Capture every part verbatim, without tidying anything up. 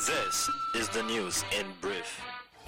This is the news in brief.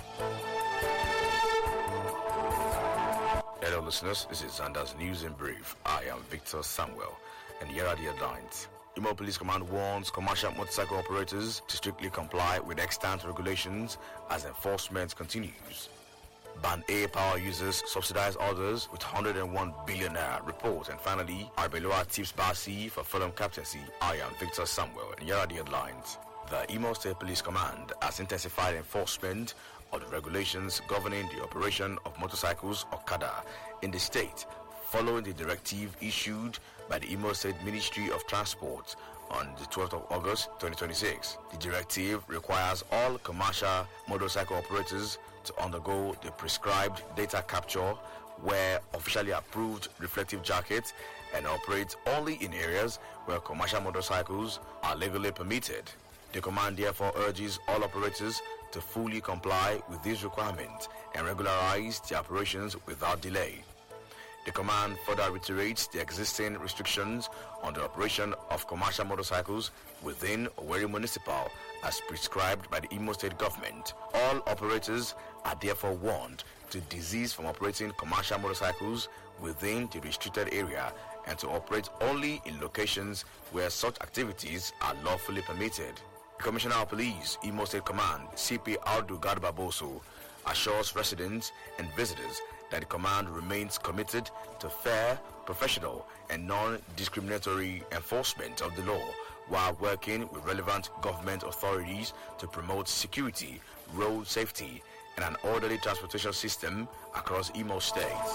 Hello listeners, this is Zanda's News in Brief. I am Victor Samuel, and here are the headlines. Imo Police Command warns commercial motorcycle operators to strictly comply with extant regulations as enforcement continues. Band A power users subsidize others with one hundred one billion naira report. And finally, Arbeloa tips Basi for Fulham captaincy. I am Victor Samuel, and here are the headlines. The Imo State Police Command has intensified enforcement of the regulations governing the operation of motorcycles Okada in the state, following the directive issued by the Imo State Ministry of Transport on the twelfth of August twenty twenty-six. The directive requires all commercial motorcycle operators to undergo the prescribed data capture, wear officially approved reflective jackets, and operate only in areas where commercial motorcycles are legally permitted. The command therefore urges all operators to fully comply with these requirements and regularize their operations without delay. The command further reiterates the existing restrictions on the operation of commercial motorcycles within Owerri Municipal as prescribed by the Imo State government. All operators are therefore warned to desist from operating commercial motorcycles within the restricted area and to operate only in locations where such activities are lawfully permitted. Commissioner of Police, Imo State Command, C P Audu Garba Boso, assures residents and visitors that the command remains committed to fair, professional, and non-discriminatory enforcement of the law while working with relevant government authorities to promote security, road safety, and an orderly transportation system across Imo State.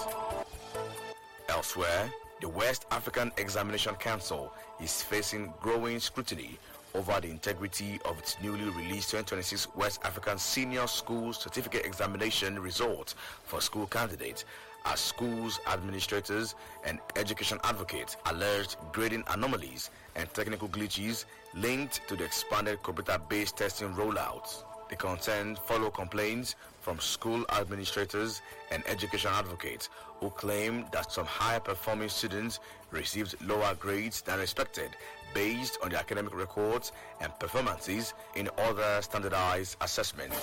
Elsewhere, the West African Examination Council is facing growing scrutiny over the integrity of its newly released twenty twenty-six West African Senior School Certificate Examination results for school candidates, as schools, administrators, and education advocates alleged grading anomalies and technical glitches linked to the expanded computer-based testing rollout. The concerns follow complaints from school administrators and education advocates who claim that some high-performing students received lower grades than expected based on their academic records and performances in other standardized assessments.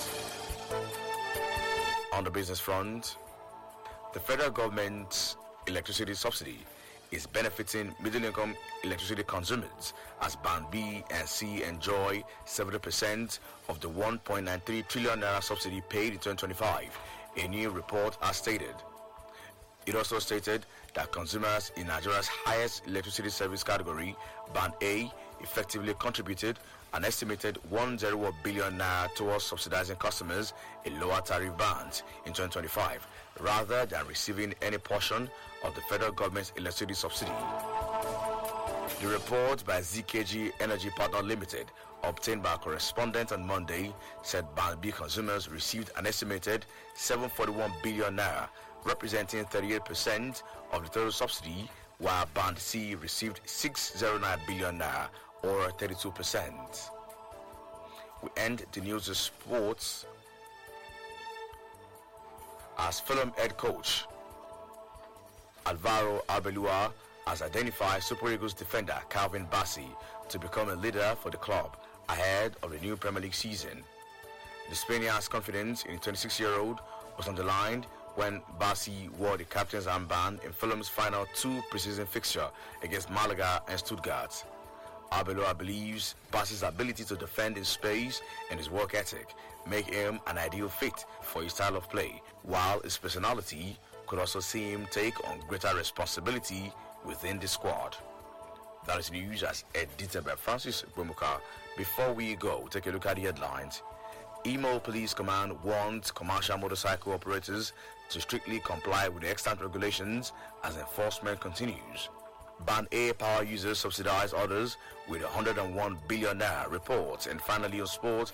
On the business front, the federal government's electricity subsidy is benefiting middle-income electricity consumers as Band B and C enjoy seventy percent of the one point nine three trillion naira subsidy paid in twenty twenty-five, a new report has stated. It also stated that consumers in Nigeria's highest electricity service category, Band A, effectively contributed an estimated one hundred one billion naira towards subsidizing customers in lower tariff bands in twenty twenty-five, rather than receiving any portion of the federal government's electricity subsidy. The report by Z K G Energy Partner Limited, obtained by a correspondent on Monday, said Band B consumers received an estimated seven hundred forty-one billion naira, representing thirty-eight percent of the total subsidy, while Band C received six hundred nine billion naira, or thirty-two percent. We end the news of sports as Fulham head coach Alvaro Arbeloa has identified Super Eagles defender Calvin Bassey to become a leader for the club ahead of the new Premier League season. The Spaniard's confidence in the twenty-six-year-old was underlined when Bassey wore the captain's armband in Fulham's final two preseason fixture against Malaga and Stuttgart. Arbeloa believes Bassey's ability to defend in space and his work ethic make him an ideal fit for his style of play, while his personality could also see him take on greater responsibility within the squad. That is news as edited by Francis Bomuka. Before we go, take a look at the headlines. Imo Police Command warns commercial motorcycle operators to strictly comply with the extant regulations as enforcement continues. Band A power users subsidize others with one hundred one billion naira reports. And finally on sports,